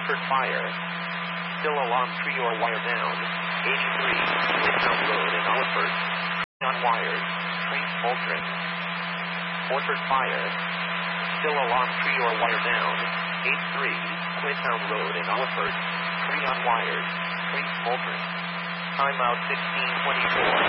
Orford Fire. Still alarm tree or wire down. 83, Midtown Road in Orford. On wires, train faltering. Orford Fire. Still alarm tree or wire down. 83, Midtown Road in Orford. Tree on wires, train faltering. Timeout 1624.